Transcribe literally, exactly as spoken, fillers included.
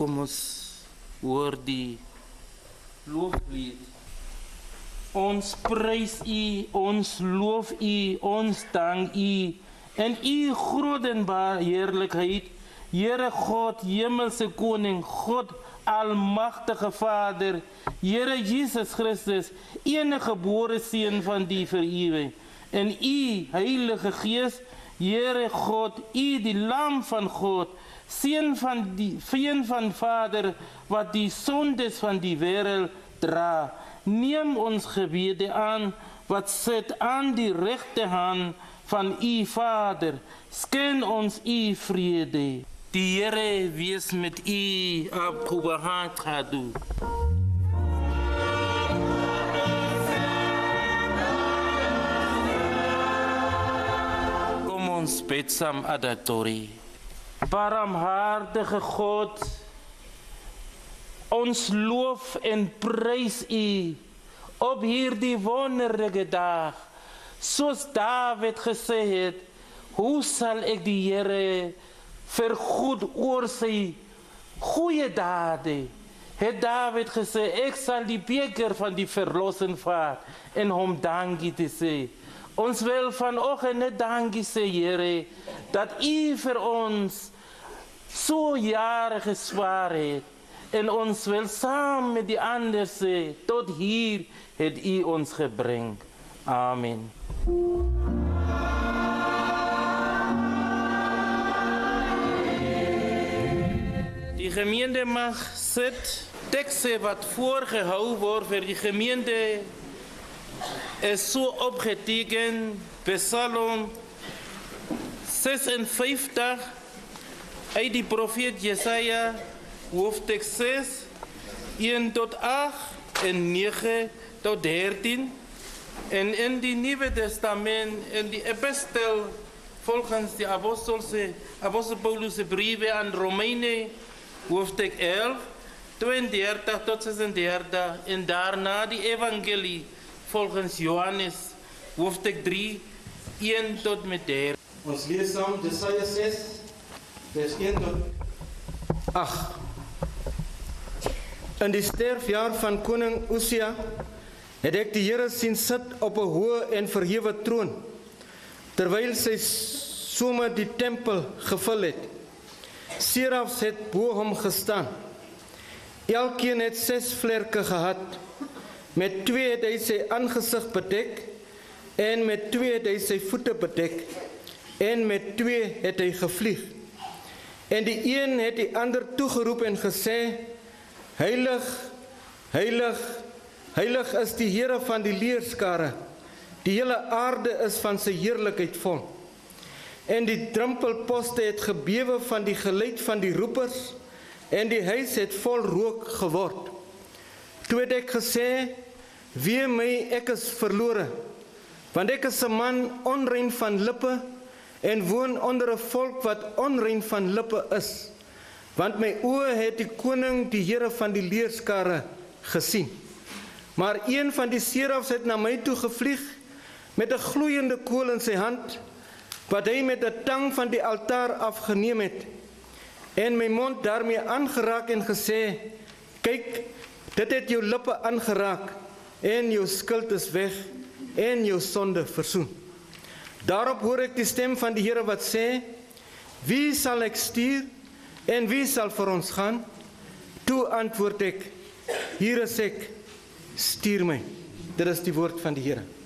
Kom ons hoor die looflied. Ons prys U, ons loof U, ons dank U, en U groot en heerlikheid, Here God, hemelse koning, God, almagtige Vader, Here Jesus Christus, enige gebore seun van die verewing, en U, Heilige Gees, Here God, U die Lam van God, seun van die seun van Vader, wat die sondes van die wêreld dra. Neem ons gebede aan, wat sit aan die regte hand van U Vader. Sken ons U vrede. Die Here wees met U, Abba Hadu. Kom ons bid saam adatorie. Barmhartige God, ons loof en prys U op hierdie wonderlike dag. Soos David gesê het, hoe sal ek die Here vergoed oor sy goeie dade? Het David gesê, ek sal die beker van die verlossing vat en hom dankie te sê. Ons wil vanoggend net dankie sê, Here, dat U vir ons so jare gespaar het. En ons wil saam met die ander sê, tot hier het U ons gebring. Amen. Die gemeente mag sit. Tekste wat voorgehou word vir die gemeente is so opgeteken. Psalm zesenvijftig uit die profeet Jesaja, hoofdstuk zes, een tot acht en negen tot dertien. En in die Nieuwe Testament, in die epistel volgens de apostelse, apostel Paulus' brieven aan Romeinen, hoofdstuk elf, tweeëndertig tot zesendertig. En daarna die evangelie volgens Johannes, hoofdstuk drie, een tot met dertien. Ons lees saam Jesaja zes, vers een tot acht. In die sterfjaar van koning Osia het ek die Here sien sit op 'n hoë en verhewe troon, terwyl sy some die tempel gevul het. Serafs het bo hom gestaan. Elkeen het ses vlerke gehad. Met twee het hy sy aangesig bedek, en met twee het hy sy voete bedek, en met twee het hy gevlieg. En die een het die ander toegeroep en gesê, Heilig, heilig, heilig is die Here van die leerskare. Die hele aarde is van sy heerlikheid vol. En die drempelposte het gebewe van die geluid van die roepers, en die huis het vol rook geword. Toe het ek gesê, wee my, ek is verlore, want ek is 'n man onrein van lippe, en woon onder 'n volk wat onrein van lippe is. Want my oë het die koning, die Here van die leerskare, gesien. Maar een van die serafs het na my toe gevlieg, met 'n gloeiende kool in sy hand, wat hy met 'n tang van die altaar afgeneem het, en my mond daarmee aangeraak en gesê, kyk, dit het jou lippe aangeraak, en jou skuld is weg, en jou sonde versoen. Daarop hoor ek die stem van die Here wat sê, wie sal ek stuur, en wie sal vir ons gaan? Toe antwoord ek, hier is ek, stuur my. Dit is die woord van die Here.